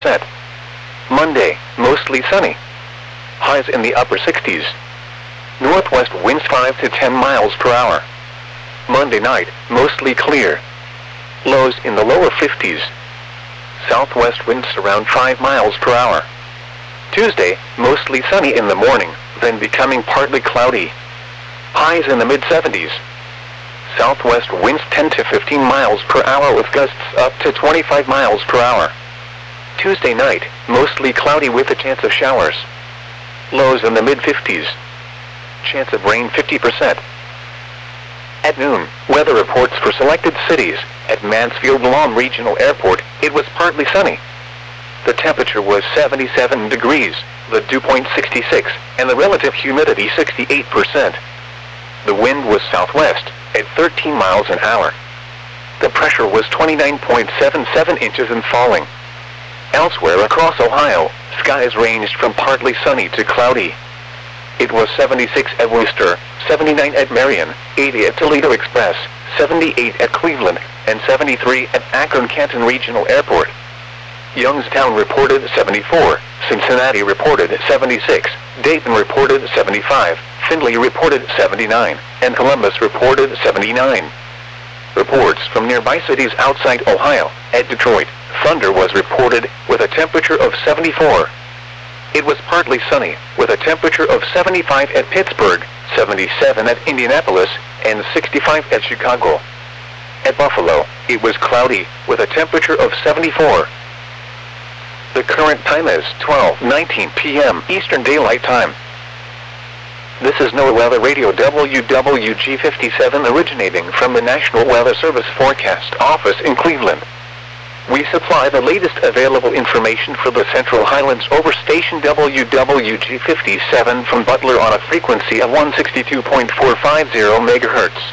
Monday, mostly sunny. Highs in the upper 60s. Northwest winds 5 to 10 miles per hour. Monday night, mostly clear. Lows in the lower 50s. Southwest winds around 5 miles per hour. Tuesday, mostly sunny in the morning, then becoming partly cloudy. Highs in the mid-70s. Southwest winds 10 to 15 miles per hour with gusts up to 25 miles per hour. Tuesday night, mostly cloudy with a chance of showers. Lows in the mid-50s. Chance of rain 50%. At noon, weather reports for selected cities. At Mansfield Lawn Regional Airport, it was partly sunny. The temperature was 77 degrees, the dew point 66, and the relative humidity 68%. The wind was southwest, at 13 miles an hour. The pressure was 29.77 inches and falling. Elsewhere across Ohio, skies ranged from partly sunny to cloudy. It was 76 at Worcester, 79 at Marion, 80 at Toledo Express, 78 at Cleveland, and 73 at Akron-Canton Regional Airport. Youngstown reported 74, Cincinnati reported 76, Dayton reported 75, Findlay reported 79, and Columbus reported 79. Reports from nearby cities outside Ohio. At Detroit, thunder was reported with a temperature of 74. It was partly sunny, with a temperature of 75 at Pittsburgh, 77 at Indianapolis, and 65 at Chicago. At Buffalo, it was cloudy, with a temperature of 74. The current time is 12:19 p.m. Eastern Daylight Time. This is NOAA Weather Radio WWG57 originating from the National Weather Service Forecast Office in Cleveland. We supply the latest available information for the Central Highlands over station WWG57 from Butler on a frequency of 162.450 MHz.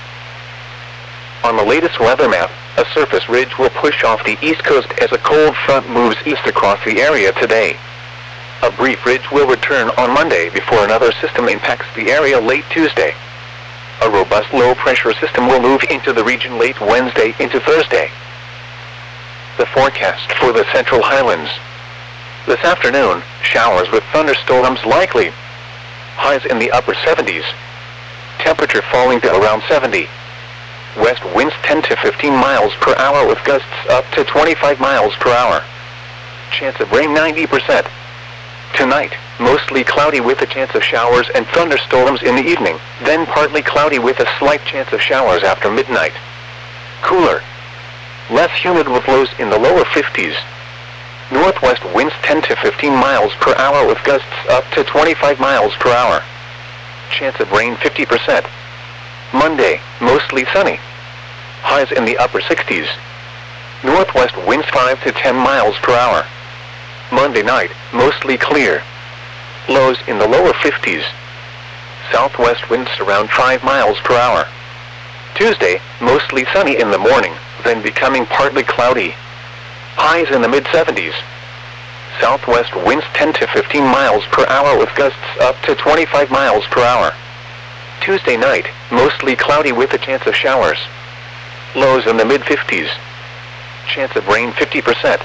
On the latest weather map, a surface ridge will push off the east coast as a cold front moves east across the area today. A brief ridge will return on Monday before another system impacts the area late Tuesday. A robust low-pressure system will move into the region late Wednesday into Thursday. The forecast for the Central Highlands. This afternoon, showers with thunderstorms likely. Highs in the upper 70s. Temperature falling to around 70. West winds 10 to 15 miles per hour with gusts up to 25 miles per hour. Chance of rain 90%. Tonight, mostly cloudy with a chance of showers and thunderstorms in the evening, then partly cloudy with a slight chance of showers after midnight. Cooler. Less humid with lows in the lower 50s. Northwest winds 10 to 15 miles per hour with gusts up to 25 miles per hour. Chance of rain 50%. Monday, mostly sunny. Highs in the upper 60s. Northwest winds 5 to 10 miles per hour. Monday night, mostly clear. Lows in the lower 50s. Southwest winds around 5 miles per hour. Tuesday, mostly sunny in the morning, then becoming partly cloudy. Highs in the mid-70s. Southwest winds 10 to 15 miles per hour with gusts up to 25 miles per hour. Tuesday night, mostly cloudy with a chance of showers. Lows in the mid-50s. Chance of rain 50%.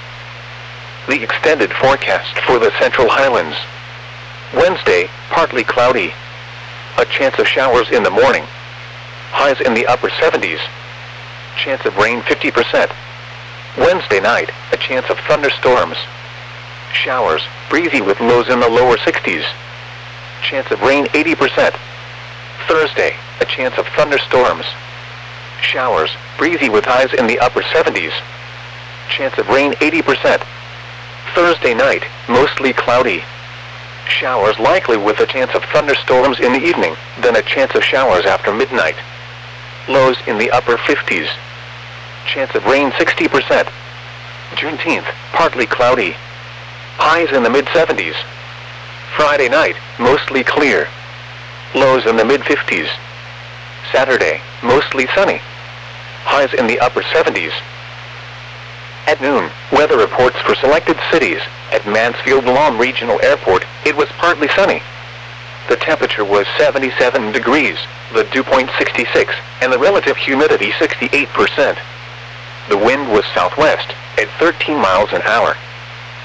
The extended forecast for the Central Highlands. Wednesday, partly cloudy. A chance of showers in the morning. Highs in the upper 70s. Chance of rain 50%. Wednesday night, a chance of thunderstorms. Showers, breezy with lows in the lower 60s. Chance of rain 80%. Thursday, a chance of thunderstorms. Showers, breezy with highs in the upper 70s. Chance of rain 80%. Thursday night, mostly cloudy. Showers likely with a chance of thunderstorms in the evening, then a chance of showers after midnight. Lows in the upper 50s. Chance of rain 60%. Juneteenth, partly cloudy. Highs in the mid-70s. Friday night, mostly clear. Lows in the mid-50s. Saturday, mostly sunny. Highs in the upper 70s. At noon, weather reports for selected cities. At Mansfield Lawn Regional Airport, it was partly sunny. The temperature was 77 degrees, the dew point 66, and the relative humidity 68%. The wind was southwest, at 13 miles an hour.